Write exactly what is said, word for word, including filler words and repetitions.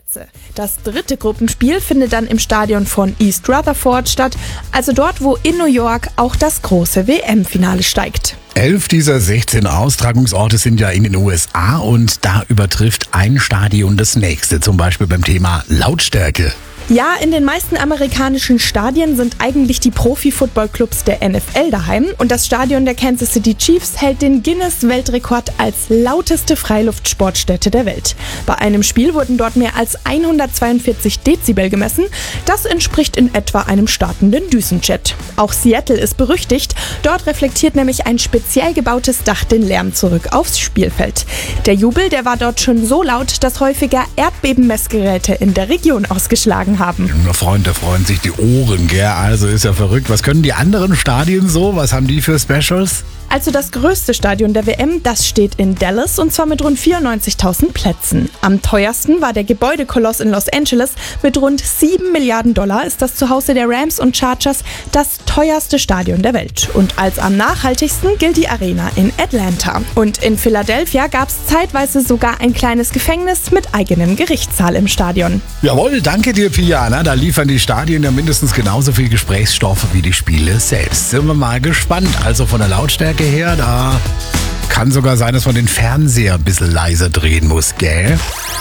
Plätze. Das dritte Gruppenspiel findet dann im Stadion von East Rutherford statt, also dort, wo in New York auch das große W M-Finale steigt. Elf dieser sechzehn Austragungsorte sind ja in den U S A und da übertrifft ein Stadion das nächste, zum Beispiel beim Thema Lautstärke. Ja, in den meisten amerikanischen Stadien sind eigentlich die Profi-Football-Clubs der N F L daheim und das Stadion der Kansas City Chiefs hält den Guinness-Weltrekord als lauteste Freiluftsportstätte der Welt. Bei einem Spiel wurden dort mehr als hundertzweiundvierzig Dezibel gemessen. Das entspricht in etwa einem startenden Düsenjet. Auch Seattle ist berüchtigt. Dort reflektiert nämlich ein speziell gebautes Dach den Lärm zurück aufs Spielfeld. Der Jubel, der war dort schon so laut, dass häufiger Erdbebenmessgeräte in der Region ausgeschlagen haben. Junger Freund, da freuen sich die Ohren, gell? Also ist ja verrückt. Was können die anderen Stadien so? Was haben die für Specials? Also das größte Stadion der W M, das steht in Dallas und zwar mit rund vierundneunzigtausend Plätzen. Am teuersten war der Gebäudekoloss in Los Angeles. Mit rund sieben Milliarden Dollar ist das Zuhause der Rams und Chargers das teuerste Stadion der Welt. Und als am nachhaltigsten gilt die Arena in Atlanta. Und in Philadelphia gab es zeitweise sogar ein kleines Gefängnis mit eigenem Gerichtssaal im Stadion. Jawohl, danke dir, Piana. Da liefern die Stadien ja mindestens genauso viel Gesprächsstoff wie die Spiele selbst. Sind wir mal gespannt. Also von der Lautstärke her, da kann sogar sein, dass man den Fernseher ein bisschen leiser drehen muss, gell?